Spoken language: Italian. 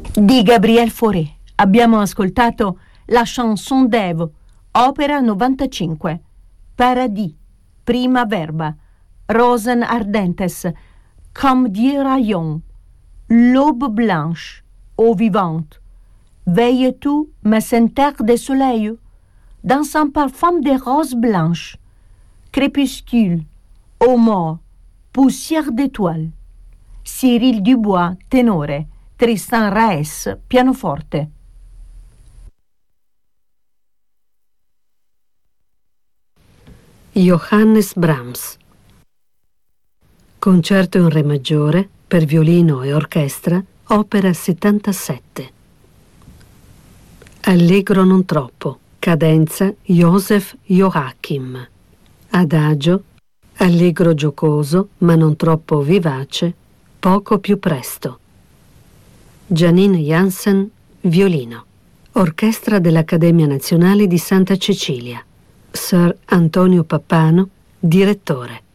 Di Gabriel Fauré abbiamo ascoltato La chanson d'Ève, opera 95, Paradis, prima verba, Rosen ardentes, Comme Dieu rayon, L'aube blanche, Eau vivante, Veilles-tu, ma senteur de soleil, dans un parfum de roses blanches, Crépuscule, Eau mort, Poussière d'étoiles, Cyril Dubois, tenore, Tristan Raes, pianoforte. Johannes Brahms. Concerto in Re maggiore per violino e orchestra, opera 77. Allegro non troppo, cadenza Joseph Joachim. Adagio, allegro giocoso ma non troppo vivace, poco più presto. Janine Jansen, violino. Orchestra dell'Accademia Nazionale di Santa Cecilia. Sir Antonio Pappano, direttore.